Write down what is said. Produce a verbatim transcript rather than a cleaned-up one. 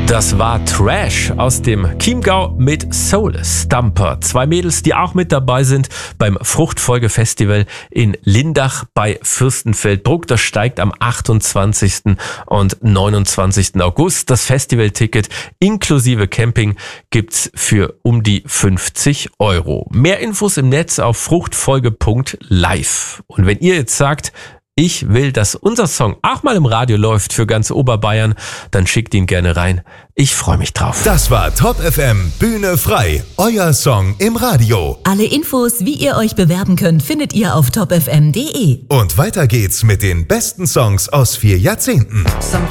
Das war Trash aus dem Chiemgau mit Soul Stumper. Zwei Mädels, die auch mit dabei sind beim Fruchtfolgefestival in Lindach bei Fürstenfeldbruck. Das steigt am achtundzwanzigsten und neunundzwanzigsten August. Das Festivalticket inklusive Camping gibt's für um die fünfzig Euro. Mehr Infos im Netz auf fruchtfolge punkt live. Und wenn ihr jetzt sagt, ich will, dass unser Song auch mal im Radio läuft für ganz Oberbayern, dann schickt ihn gerne rein. Ich freue mich drauf. Das war Top F M Bühne frei, euer Song im Radio. Alle Infos, wie ihr euch bewerben könnt, findet ihr auf top f m punkt d e. Und weiter geht's mit den besten Songs aus vier Jahrzehnten.